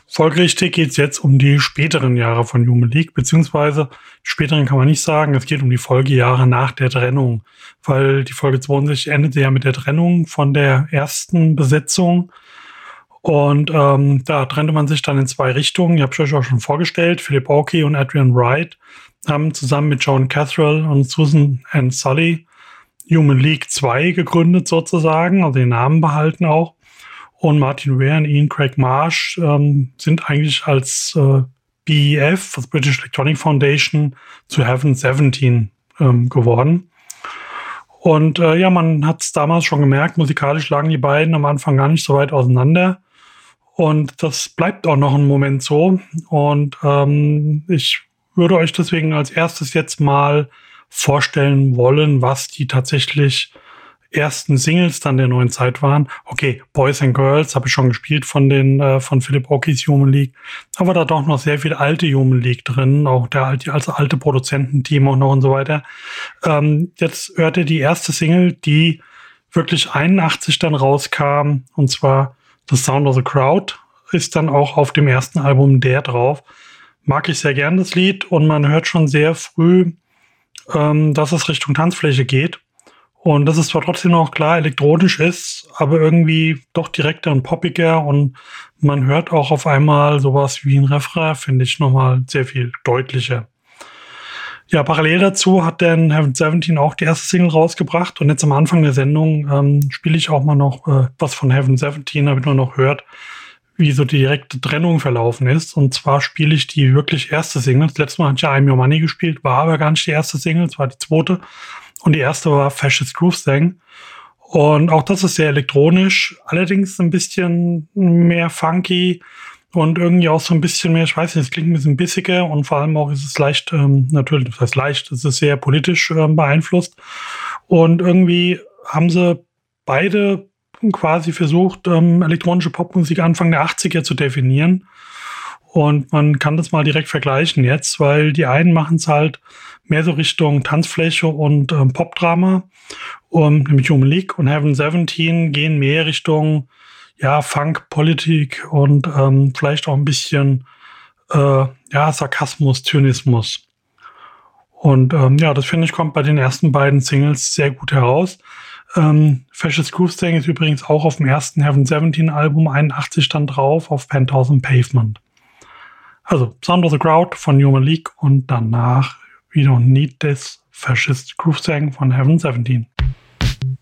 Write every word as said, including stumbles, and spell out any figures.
Folgerichtig geht es jetzt um die späteren Jahre von Human League, beziehungsweise späteren kann man nicht sagen, es geht um die Folgejahre nach der Trennung, weil die Folge zweiundsechzig endete ja mit der Trennung von der ersten Besetzung und ähm, da trennte man sich dann in zwei Richtungen. Ich habe euch auch schon vorgestellt, Philip Oakey und Adrian Wright haben zusammen mit Joan Cathrall und Susan Ann Sully Human League zwei gegründet sozusagen, also den Namen behalten auch. Und Martin Ware und Ian Craig Marsh ähm, sind eigentlich als äh, B E F, das British Electronic Foundation, zu Heaven siebzehn ähm, geworden. Und äh, ja, man hat es damals schon gemerkt, musikalisch lagen die beiden am Anfang gar nicht so weit auseinander. Und das bleibt auch noch einen Moment so. Und ähm, ich würde euch deswegen als erstes jetzt mal vorstellen wollen, was die tatsächlich ersten Singles dann der neuen Zeit waren. Okay, Boys and Girls habe ich schon gespielt von den äh, von Philip Oakeys Human League, aber da doch noch sehr viel alte Human League drin, auch der alte, also alte Produzententeam auch noch und so weiter. Ähm, jetzt hört ihr die erste Single, die wirklich einundachtzig dann rauskam, und zwar The Sound of the Crowd, ist dann auch auf dem ersten Album der drauf. Mag ich sehr gern das Lied, und man hört schon sehr früh, ähm, dass es Richtung Tanzfläche geht. Und dass es zwar trotzdem noch klar elektronisch ist, aber irgendwie doch direkter und poppiger, und man hört auch auf einmal sowas wie ein Refrain, finde ich nochmal sehr viel deutlicher. Ja, parallel dazu hat dann Heaven siebzehn auch die erste Single rausgebracht, und jetzt am Anfang der Sendung ähm, spiele ich auch mal noch äh, was von Heaven siebzehn, damit man noch hört, wie so die direkte Trennung verlaufen ist. Und zwar spiele ich die wirklich erste Single. Das letzte Mal hatte ich ja I'm Your Money gespielt, war aber gar nicht die erste Single, es war die zweite. Und die erste war Fascist Groove Thang. Und auch das ist sehr elektronisch, allerdings ein bisschen mehr funky und irgendwie auch so ein bisschen mehr, ich weiß nicht, es klingt ein bisschen bissiger, und vor allem auch ist es leicht, ähm, natürlich, das heißt leicht, es ist sehr politisch ähm, beeinflusst. Und irgendwie haben sie beide quasi versucht, ähm, elektronische Popmusik Anfang der achtziger zu definieren. Und man kann das mal direkt vergleichen jetzt, weil die einen machen es halt mehr so Richtung Tanzfläche und ähm, Popdrama, um, nämlich Human League, und Heaven siebzehn gehen mehr Richtung ja, Funk, Politik und ähm, vielleicht auch ein bisschen äh, ja, Sarkasmus, Zynismus. Und ähm, ja, das finde ich, kommt bei den ersten beiden Singles sehr gut heraus. Ähm, Fascist Groove Thang ist übrigens auch auf dem ersten Heaven siebzehn Album einundachtzig dann drauf, auf Penthouse and Pavement. Also Sound of the Crowd von Human League, und danach We Don't Need This, Fascist Groove Thang von Heaven siebzehn.